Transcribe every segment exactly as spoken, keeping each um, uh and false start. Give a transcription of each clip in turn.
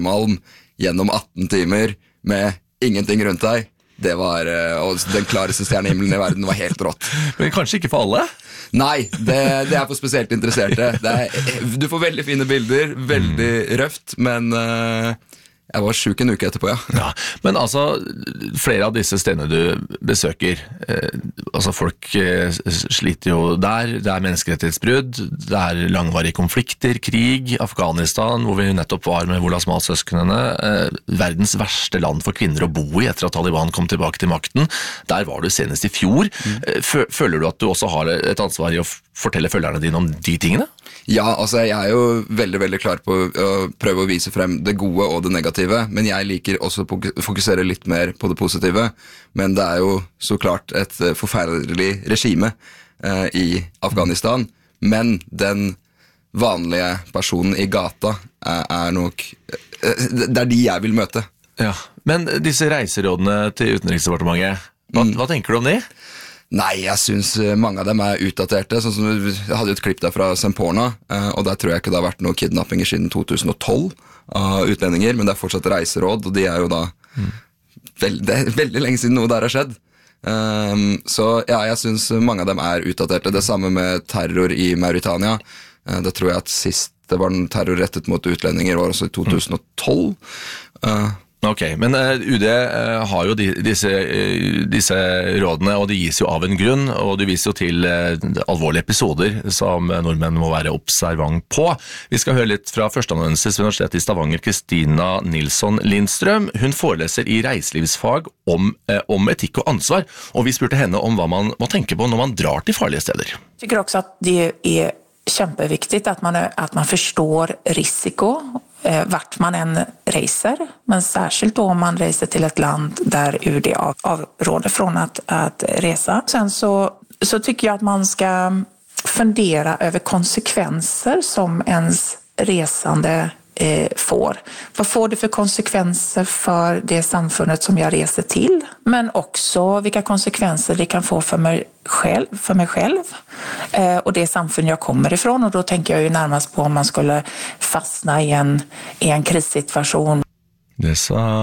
Malm gjennom atten timer med ingenting rundt deg. Det var, og den klareste stjernehimmelen i verden var helt rått. Men kanskje ikke for alle? Nei, det, det er for spesielt interesserte. Det er, du får veldig fine bilder, veldig røft, men uh, jeg var syk en uke etterpå, ja. Ja. Men altså, flere av disse stedene du besøker, eh, altså folk eh, sliter jo der, det er menneskerettighetsbrudd, det er langvarige konflikter, krig, Afghanistan, hvor vi nettopp var med Wolasmal-søsknene, eh, verdens verste land for kvinner å bo i etter at Taliban kom tilbake til makten. Der var du senest i fjor. Mm. Føler du at du også har et ansvar i å fortelle følgerne dine om de tingene? Ja, altså jeg er jo veldig, veldig klar på å prøve å vise frem det gode og det negative, men jeg liker også å fokusere litt mer på det positive. Men det er jo så klart et forferdelig regime eh, i Afghanistan, men den vanlige personen i gata er, er nok eh, det er de jeg vil møte. Ja, men disse reiserådene til Utenriksdepartementet, hva, mm. hva tenker du om de? Nei, jeg synes mange av dem er utdaterte. Sånn som jeg hadde jo et klipp der fra Semporna, og der tror jeg ikke det har vært noen kidnappinger siden to tusen og tolv av utlendinger, men det er fortsatt reiseråd, og de er jo da mm. veld, veldig lenge siden noe der har skjedd. Um, så ja, jeg synes mange av dem er utdaterte. Det samme med terror i Mauritania. Uh, det tror jeg at sist det var en terror rettet mot utlendinger var også i to tusen og tolv. Uh, Ok, men uh, U D uh, har jo de, disse, uh, disse rådene, og de gis jo av en grunn, og du viser jo til uh, alvorlige episoder som uh, nordmenn må være observant på. Vi skal høre litt fra førsteamanuensis ved Universitetet i Stavanger, Kristina Nilsson Lindstrøm. Hun foreleser i reiselivsfag om, uh, om etikk og ansvar, og vi spurte henne om hva man må tenke på når man drar til farlige steder. Jeg tycker også at det er kjempeviktigt at man, at man forstår risiko eh, vart man än reser, men särskilt då om man reser till ett land där U D av, avråder från att, att resa. Sen så, så tycker jag att man ska fundera över konsekvenser som ens resande eh, får. Vad får det för konsekvenser för det samfundet som jag reser till? Men också vilka konsekvenser det kan få för mig själv, för mig själv eh, och det samfund jag kommer ifrån. Och då tänker jag ju närmast på om man skulle fastna i en, i en krissituation. Det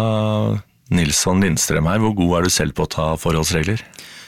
sa Nilsson Lindstrøm her. Hvor god er du selv på å ta forholdsregler?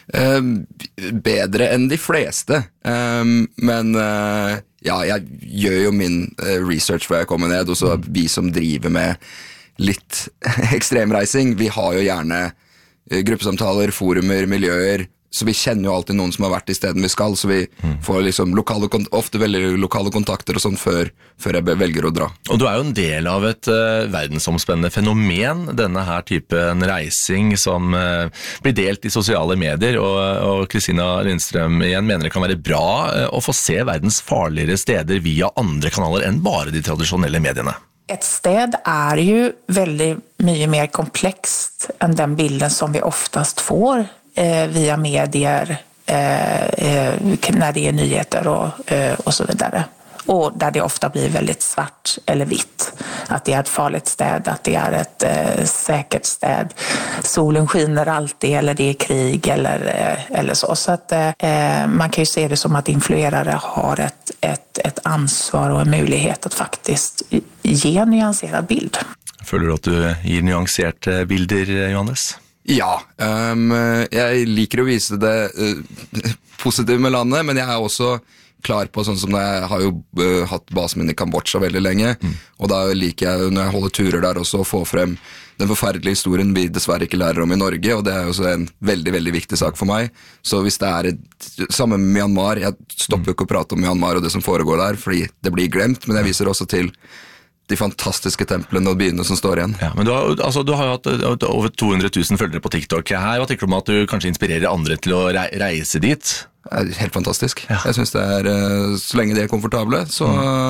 Uh, bedre enn de fleste, um, men uh, ja, jeg gjør jo min uh, research før jeg kommer ned, og så vi som driver med litt ekstremreising, vi har jo gjerne uh, gruppesamtaler, forumer, miljøer, så vi kjenner jo alltid noen som har vært i stedet vi skal, så vi mm. får liksom lokale, ofte veldig lokale kontakter og sånn før, før jeg velger å dra. Og du er jo en del av et uh, verdensomspennende fenomen, denne her typen reising som uh, blir delt i sosiale medier, og, og Kristina Lindstrøm igjen mener det kan være bra uh, å få se verdens farligere steder via andre kanaler enn bare de tradisjonelle mediene. Ett sted är ju väldigt mycket mer komplext än den bilden som vi oftast får eh, via medier eh, eh, när det är nyheter och, eh, och så vidare. Och där det ofta blir väldigt svart eller vitt. Att det är ett farligt städ, att det är ett eh, säkert städ. Solen skiner alltid eller det är krig eller, eh, eller så. Så att eh, man kan ju se det som att influerare har ett, ett, ett ansvar och en möjlighet att faktiskt ge en nyanserad bild. Føler du at du gir nyanserte bilder, Johannes? Ja, um, jeg liker å vise det uh, positive med landet, men jeg er også klar på, sånn som jeg har jo uh, hatt basen min i Kambodsja veldig lenge, mm. og da liker jeg, når jeg holder turer der også, å få frem den forferdelige historien vi dessverre ikke lærer om i Norge, og det er jo også en veldig, veldig viktig sak for meg. Så hvis det er et, sammen med Myanmar, jeg stopper jo ikke å prate om Myanmar og det som foregår der, fordi det blir glemt, men jeg viser også til de fantastiske templene og byene som står igjen. Ja, men du har, altså, du har jo hatt over to hundre tusen følgere på TikTok her. Hva tenker du om at du kanskje inspirerer andre til å reise dit? Helt fantastisk. Ja. Jeg synes det er, så lenge de er komfortable, så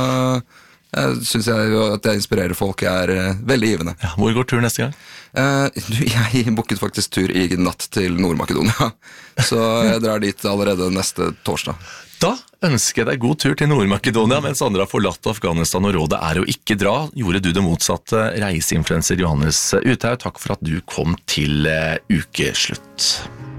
mm. jeg synes jeg at jeg inspirerer folk er veldig givende. Ja, hvor går tur neste gang? Uh, jeg booket faktisk tur i natt til Nord-Makedonia, så jeg drar dit allerede neste torsdag. Da ønsker jeg deg god tur til Nord-Makedonia, mens andre har forlatt Afghanistan, og rådet er å ikke dra. Gjorde du det motsatte, reiseinfluencer Johannes Uthaug. Takk for at du kom til ukeslutt.